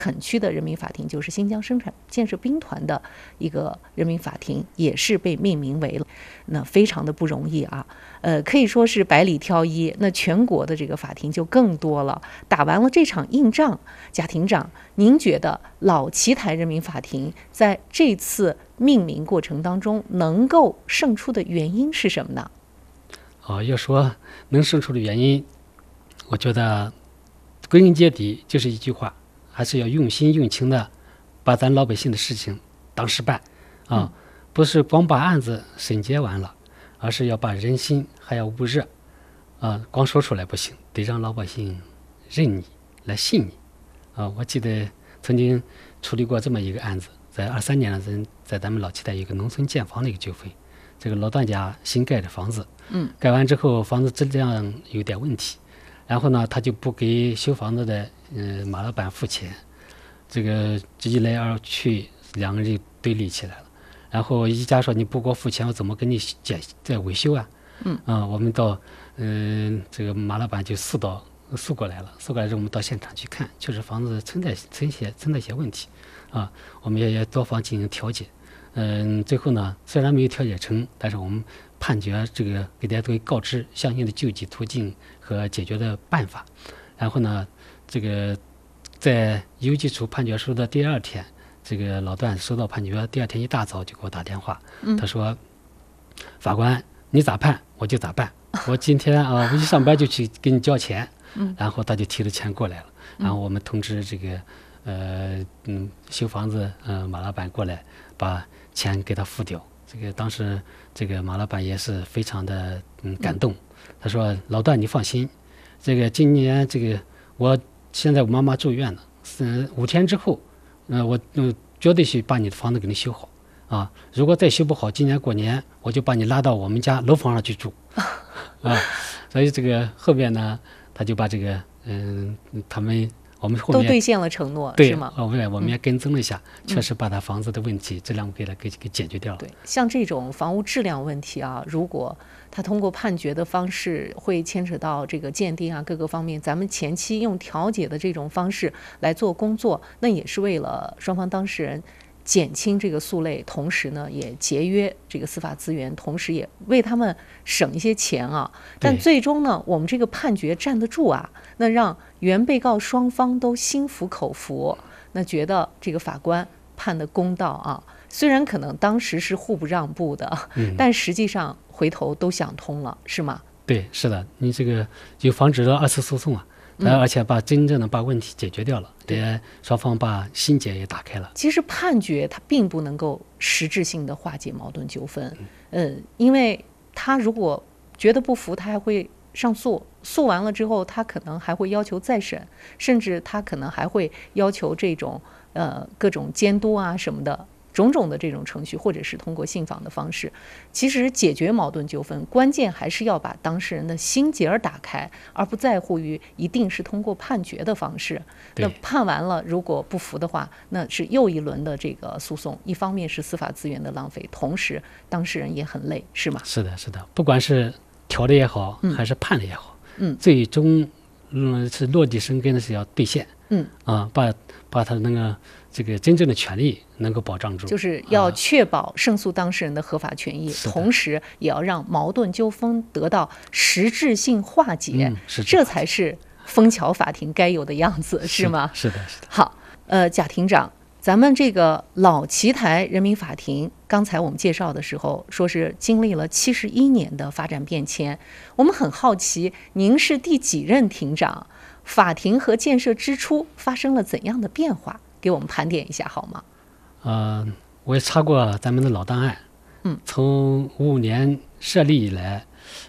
垦区的人民法庭，就是新疆生产建设兵团的一个人民法庭，也是被命名为了，那非常的不容易啊。可以说是百里挑一，那全国的这个法庭就更多了。打完了这场硬仗，贾庭长，您觉得老奇台人民法庭在这次命名过程当中能够胜出的原因是什么呢？ 要说能胜出的原因，我觉得归根结底就是一句话，还是要用心用情的把咱老百姓的事情当事办啊，不是光把案子审结完了，而是要把人心还要捂热啊，光说出来不行，得让老百姓认你来信你啊。我记得曾经处理过这么一个案子，在23年了，在咱们老七台有一个农村建房的一个纠纷，这个老段家新盖的房子，盖完之后房子质量有点问题，然后呢他就不给修房子的马老板付钱，这个一来二去两个人就对立起来了。然后一家说你不给我付钱，我怎么给你再维修啊？我们到这个马老板就速过来了，速过来之后我们到现场去看，确实房子存在一些问题啊，我们也多方进行调解。最后呢，虽然没有调解成，但是我们判决这个给大家都告知相应的救济途径和解决的办法。然后呢，这个在邮寄出判决书的第二天，这个老段收到判决，第二天一大早就给我打电话，他说：“法官，你咋判我就咋办，我今天我一上班就去给你交钱。”然后他就提着钱过来了，然后我们通知这个修房子马老板过来把钱给他付掉。这个当时这个马老板也是非常的感动，他说：“老段你放心，这个今年这个现在我妈妈住院了，5天之后我绝对去把你的房子给你修好啊！如果再修不好，今年过年我就把你拉到我们家楼房上去住啊！”所以这个后面呢，他就把这个我们后面都兑现了承诺， 对， 是吗？ 我们也跟踪了一下，确实把他房子的问题质量给解决掉了。 对，像这种房屋质量问题啊，如果他通过判决的方式会牵扯到这个鉴定啊各个方面，咱们前期用调解的这种方式来做工作，那也是为了双方当事人减轻这个诉累，同时呢也节约这个司法资源，同时也为他们省一些钱啊。但最终呢，我们这个判决站得住啊，那让原被告双方都心服口服，那觉得这个法官判的公道啊。虽然可能当时是互不让步的，但实际上回头都想通了，是吗？ 对，是的，你这个就防止了2次诉讼啊。而且真正的把问题解决掉了，也双方把心结也打开了。 其实判决它并不能够实质性的化解矛盾纠纷，因为他如果觉得不服，他还会上诉，诉完了之后，他可能还会要求再审，甚至他可能还会要求这种各种监督啊什么的。种种的这种程序，或者是通过信访的方式，其实解决矛盾纠纷，关键还是要把当事人的心结儿打开，而不在乎于一定是通过判决的方式。那判完了，如果不服的话，那是又一轮的这个诉讼，一方面是司法资源的浪费，同时当事人也很累，是吗？ 是的，是的，不管是调的也好，还是判的也好，最终是落地生根的是要兑现，把他那个这个真正的权利能够保障住， 就是要确保胜诉当事人的合法权益，同时也要让矛盾纠纷得到实质性化解，这才是枫桥法庭该有的样子，是吗？ 是的，是的。 好，贾庭长，咱们这个老奇台人民法庭，刚才我们介绍的时候说是经历了71年的发展变迁，我们很好奇，您是第几任庭长？法庭和建设之初发生了怎样的变化？给我们盘点一下好吗？ 我也查过咱们的老档案，从55年设立以来，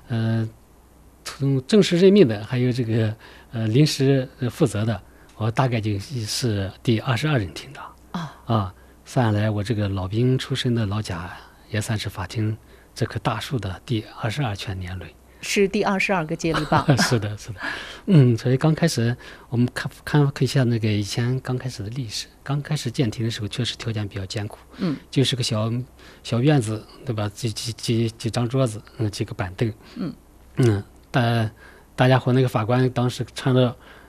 从正式任命的，还有这个临时负责的，我大概就是第22任庭长算来我这个老兵出身的老贾，也算是法庭这棵大树的第22全年轮。 是第22个接力棒。 是的，是的。所以刚开始我们看一下那个以前刚开始的历史，刚开始建庭的时候确实条件比较艰苦，就是个小院子，对吧？几张桌子，几个板凳，大家伙那个法官当时穿着